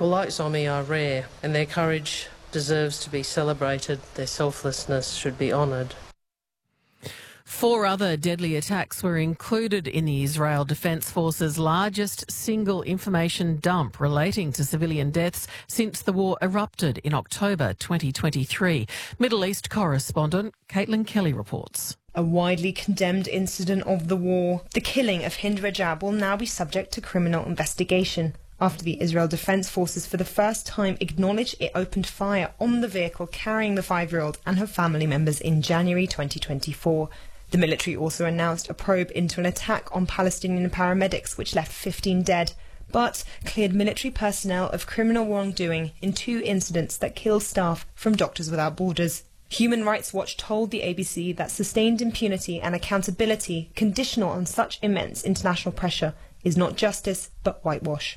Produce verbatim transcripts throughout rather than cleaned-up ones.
People like Zomi are rare, and their courage deserves to be celebrated. Their selflessness should be honoured. Four other deadly attacks were included in the Israel Defence Force's largest single information dump relating to civilian deaths since the war erupted in October twenty twenty-three. Middle East correspondent Caitlin Kelly reports. A widely condemned incident of the war, the killing of Hind Rajab will now be subject to criminal investigation after the Israel Defence Forces for the first time acknowledged it opened fire on the vehicle carrying the five-year-old and her family members in January twenty twenty-four. The military also announced a probe into an attack on Palestinian paramedics, which left fifteen dead, but cleared military personnel of criminal wrongdoing in two incidents that killed staff from Doctors Without Borders. Human Rights Watch told the A B C that sustained impunity and accountability conditional on such immense international pressure is not justice but whitewash.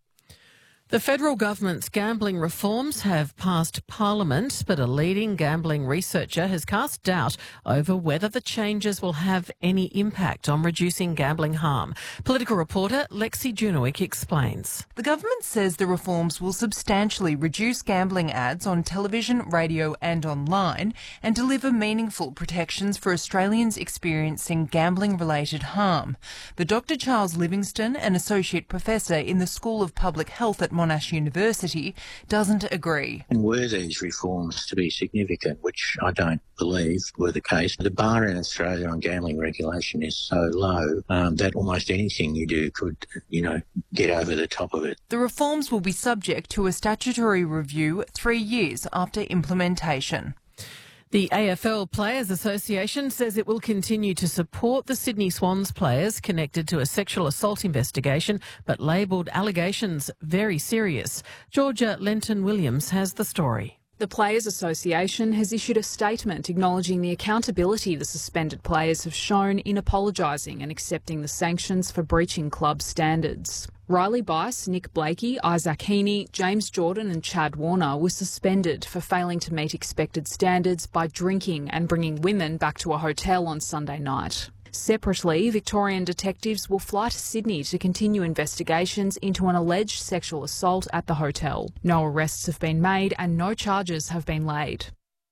The federal government's gambling reforms have passed Parliament, but a leading gambling researcher has cast doubt over whether the changes will have any impact on reducing gambling harm. Political reporter Lexi Junowick explains. The government says the reforms will substantially reduce gambling ads on television, radio and online and deliver meaningful protections for Australians experiencing gambling-related harm. But Doctor Charles Livingston, an Associate Professor in the School of Public Health at Monash University, doesn't agree. And were these reforms to be significant, which I don't believe were the case, the bar in Australia on gambling regulation is so low um, that almost anything you do could, you know, get over the top of it. The reforms will be subject to a statutory review three years after implementation. The A F L Players Association says it will continue to support the Sydney Swans players connected to a sexual assault investigation, but labelled allegations very serious. Georgia Lenton-Williams has the story. The Players Association has issued a statement acknowledging the accountability the suspended players have shown in apologising and accepting the sanctions for breaching club standards. Riley Bice, Nick Blakey, Isaac Heaney, James Jordan and Chad Warner were suspended for failing to meet expected standards by drinking and bringing women back to a hotel on Sunday night. Separately, Victorian detectives will fly to Sydney to continue investigations into an alleged sexual assault at the hotel. No arrests have been made and no charges have been laid.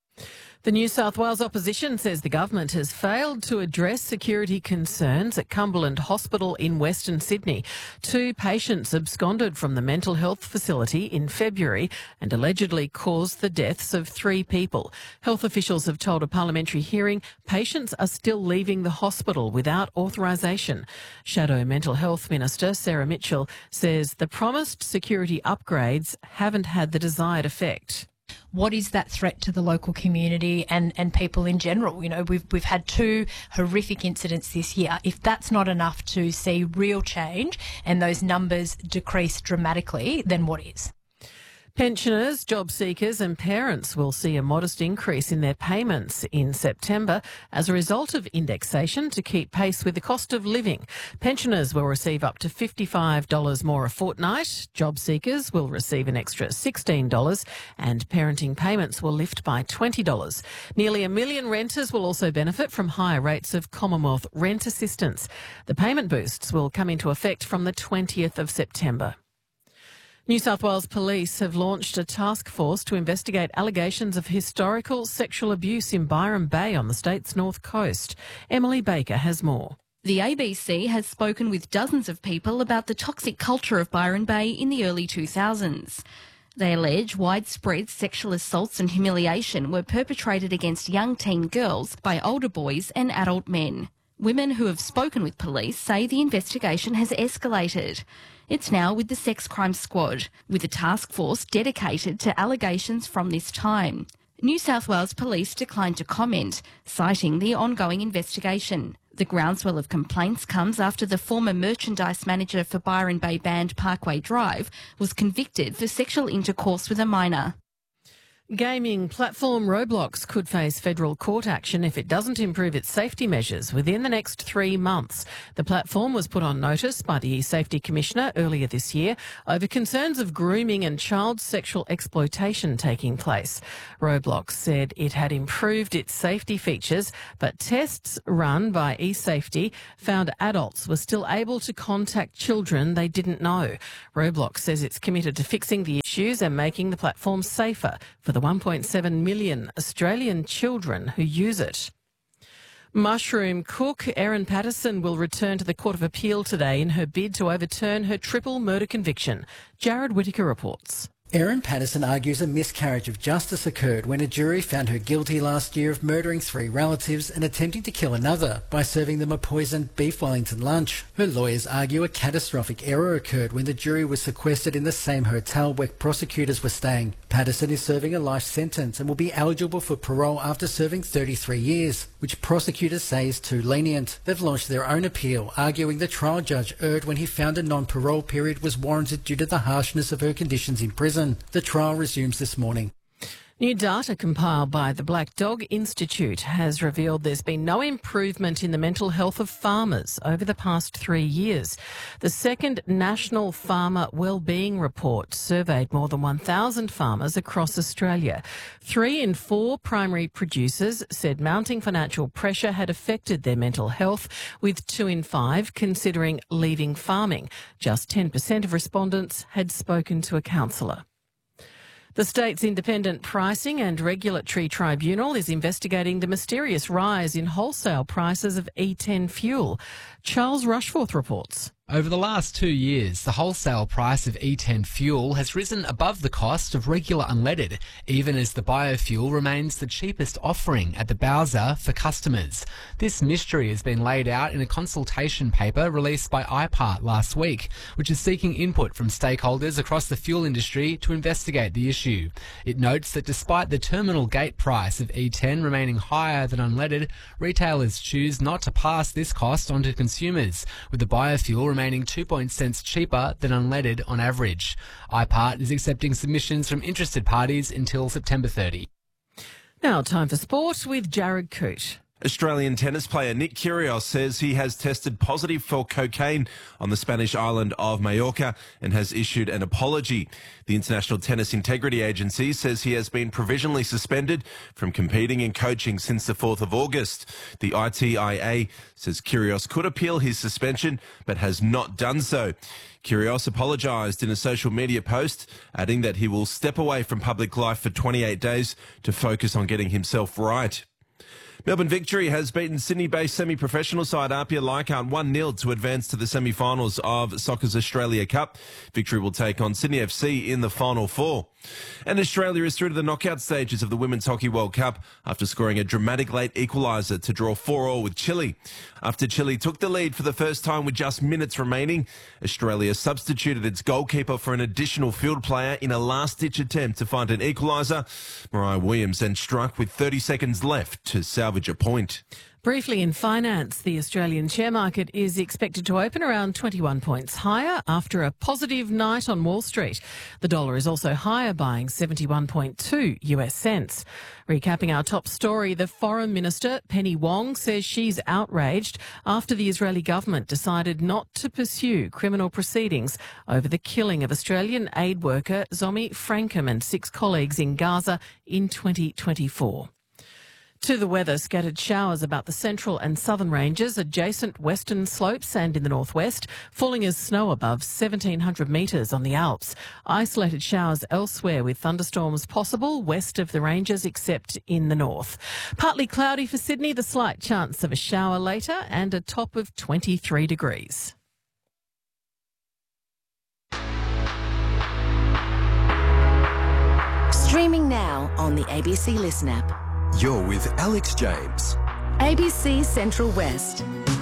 The New South Wales opposition says the government has failed to address security concerns at Cumberland Hospital in Western Sydney. Two patients absconded from the mental health facility in February and allegedly caused the deaths of three people. Health officials have told a parliamentary hearing patients are still leaving the hospital without authorisation. Shadow Mental Health Minister Sarah Mitchell says the promised security upgrades haven't had the desired effect. What is that threat to the local community and, and people in general? You know, we've we've had two horrific incidents this year. If that's not enough to see real change and those numbers decrease dramatically, then what is? Pensioners, job seekers and parents will see a modest increase in their payments in September as a result of indexation to keep pace with the cost of living. Pensioners will receive up to fifty-five dollars more a fortnight, job seekers will receive an extra sixteen dollars and parenting payments will lift by twenty dollars. Nearly a million renters will also benefit from higher rates of Commonwealth rent assistance. The payment boosts will come into effect from the twentieth of September. New South Wales Police have launched a task force to investigate allegations of historical sexual abuse in Byron Bay on the state's north coast. Emily Baker has more. The A B C has spoken with dozens of people about the toxic culture of Byron Bay in the early two thousands. They allege widespread sexual assaults and humiliation were perpetrated against young teen girls by older boys and adult men. Women who have spoken with police say the investigation has escalated. It's now with the Sex Crime Squad, with a task force dedicated to allegations from this time. New South Wales Police declined to comment, citing the ongoing investigation. The groundswell of complaints comes after the former merchandise manager for Byron Bay band Parkway Drive was convicted for sexual intercourse with a minor. Gaming platform Roblox could face federal court action if it doesn't improve its safety measures within the next three months. The platform was put on notice by the Safety Commissioner earlier this year over concerns of grooming and child sexual exploitation taking place. Roblox said it had improved its safety features, but tests run by eSafety found adults were still able to contact children they didn't know. Roblox says it's committed to fixing the issue issues and making the platform safer for the one point seven million Australian children who use it. Mushroom cook Erin Patterson will return to the Court of Appeal today in her bid to overturn her triple murder conviction. Jared Whittaker reports. Erin Patterson argues a miscarriage of justice occurred when a jury found her guilty last year of murdering three relatives and attempting to kill another by serving them a poisoned beef Wellington lunch. Her lawyers argue a catastrophic error occurred when the jury was sequestered in the same hotel where prosecutors were staying. Patterson is serving a life sentence and will be eligible for parole after serving thirty-three years, which prosecutors say is too lenient. They've launched their own appeal, arguing the trial judge erred when he found a non-parole period was warranted due to the harshness of her conditions in prison. The trial resumes this morning. New data compiled by the Black Dog Institute has revealed there's been no improvement in the mental health of farmers over the past three years. The second National Farmer Wellbeing Report surveyed more than one thousand farmers across Australia. Three in four primary producers said mounting financial pressure had affected their mental health, with two in five considering leaving farming. Just ten percent of respondents had spoken to a counsellor. The state's Independent Pricing and Regulatory Tribunal is investigating the mysterious rise in wholesale prices of E ten fuel. Charles Rushforth reports. Over the last two years, the wholesale price of E ten fuel has risen above the cost of regular unleaded, even as the biofuel remains the cheapest offering at the Bowser for customers. This mystery has been laid out in a consultation paper released by I P A R T last week, which is seeking input from stakeholders across the fuel industry to investigate the issue. It notes that despite the terminal gate price of E ten remaining higher than unleaded, retailers choose not to pass this cost on to consumers, with the biofuel remaining two point cents cheaper than unleaded on average. I P A R T is accepting submissions from interested parties until September thirtieth. Now time for sport with Jared Coote. Australian tennis player Nick Kyrgios says he has tested positive for cocaine on the Spanish island of Mallorca and has issued an apology. The International Tennis Integrity Agency says he has been provisionally suspended from competing and coaching since the fourth of August. The I T I A says Kyrgios could appeal his suspension but has not done so. Kyrgios apologised in a social media post, adding that he will step away from public life for twenty-eight days to focus on getting himself right. Melbourne Victory has beaten Sydney-based semi-professional side Apia Leichhardt one nil to advance to the semi-finals of Soccer's Australia Cup. Victory will take on Sydney F C in the Final Four. And Australia is through to the knockout stages of the Women's Hockey World Cup after scoring a dramatic late equaliser to draw four all with Chile. After Chile took the lead for the first time with just minutes remaining, Australia substituted its goalkeeper for an additional field player in a last-ditch attempt to find an equaliser. Mariah Williams then struck with thirty seconds left to salvage a point. Briefly in finance, the Australian share market is expected to open around twenty-one points higher after a positive night on Wall Street. The dollar is also higher, buying seventy-one point two U S cents. Recapping our top story, the Foreign Minister, Penny Wong, says she's outraged after the Israeli government decided not to pursue criminal proceedings over the killing of Australian aid worker Zomi Frankham and six colleagues in Gaza in twenty twenty-four. To the weather, scattered showers about the central and southern ranges, adjacent western slopes and in the northwest, falling as snow above seventeen hundred metres on the Alps. Isolated showers elsewhere with thunderstorms possible west of the ranges except in the north. Partly cloudy for Sydney, the slight chance of a shower later and a top of twenty-three degrees. Streaming now on the A B C Listen app. You're with Alex James. A B C Central West.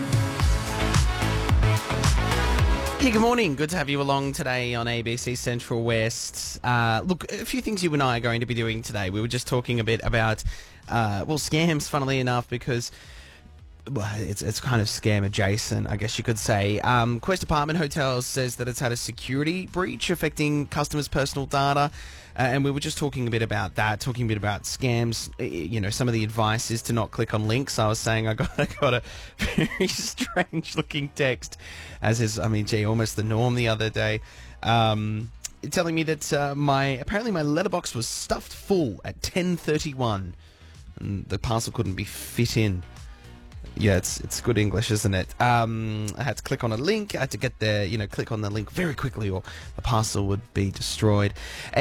Yeah, good morning. Good to have you along today on A B C Central West. Uh, look, a few things you and I are going to be doing today. We were just talking a bit about, uh, well, scams, funnily enough, because well, it's it's kind of scam adjacent, I guess you could say. Um, Quest Apartment Hotels says that it's had a security breach affecting customers' personal data. Uh, and we were just talking a bit about that, talking a bit about scams. You know, some of the advice is to not click on links. I was saying I got I got a very strange-looking text, as is, I mean, gee, almost the norm the other day, um, telling me that uh, my apparently my letterbox was stuffed full at ten thirty-one, and the parcel couldn't be fit in. Yeah, it's it's good English, isn't it? Um, I had to click on a link. I had to get there, you know, click on the link very quickly, or the parcel would be destroyed. Uh,